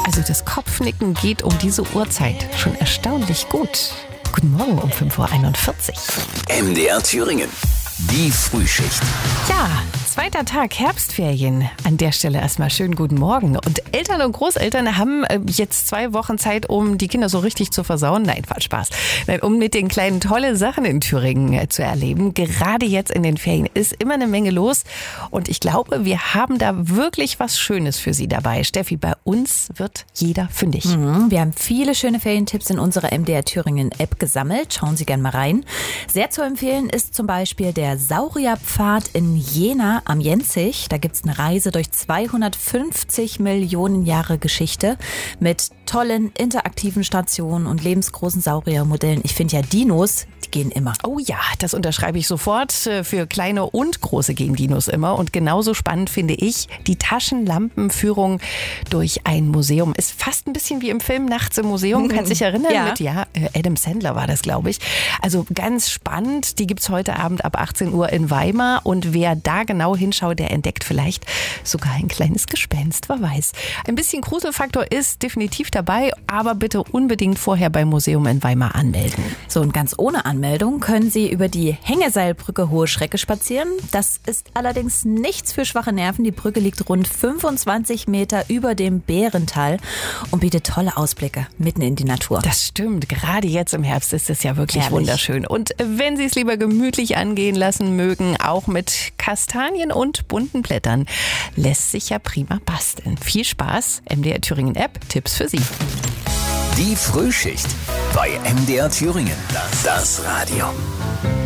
Also das Kopfnicken geht um diese Uhrzeit schon erstaunlich gut. Guten Morgen um 5:41 Uhr. MDR Thüringen. Die Frühschicht. Ja, zweiter Tag Herbstferien. An der Stelle erstmal schönen guten Morgen. Und Eltern und Großeltern haben jetzt 2 Wochen Zeit, um die Kinder so richtig zu versauen. Nein, Spaß. Nein, um mit den Kleinen tolle Sachen in Thüringen zu erleben. Gerade jetzt in den Ferien ist immer eine Menge los. Und ich glaube, wir haben da wirklich was Schönes für Sie dabei. Steffi, bei uns wird jeder fündig. Wir haben viele schöne Ferientipps in unserer MDR Thüringen App gesammelt. Schauen Sie gerne mal rein. Sehr zu empfehlen ist zum Beispiel der Saurierpfad in Jena am Jenzich. Da gibt es eine Reise durch 250 Millionen Jahre Geschichte mit tollen interaktiven Stationen und lebensgroßen Sauriermodellen. Ich finde ja Dinos, die gehen immer. Oh ja, das unterschreibe ich sofort. Für kleine und große gehen Dinos immer. Und genauso spannend finde ich die Taschenlampenführung durch ein Museum. Ist fast ein bisschen wie im Film Nachts im Museum. Kannst dich erinnern? Ja. Mit Adam Sandler war das, glaube ich. Also ganz spannend. Die gibt's heute Abend ab 18 Uhr in Weimar. Und wer da genau hinschaut, der entdeckt vielleicht sogar ein kleines Gespenst. Wer weiß. Ein bisschen Gruselfaktor ist definitiv dabei. Aber bitte unbedingt vorher beim Museum in Weimar anmelden. So, und ganz ohne Anmeldung können Sie über die Hängeseilbrücke Hohe Schrecke spazieren. Das ist allerdings nichts für schwache Nerven. Die Brücke liegt rund 25 Meter über dem Bärental und bietet tolle Ausblicke mitten in die Natur. Das stimmt. Gerade jetzt im Herbst ist es ja wirklich Herrlich. wunderschön. Und wenn Sie es lieber gemütlich angehen lassen mögen, auch mit Kastanien und bunten Blättern, lässt sich ja prima basteln. Viel Spaß. MDR Thüringen App, Tipps für Sie. Die Frühschicht bei MDR Thüringen. Das Radio.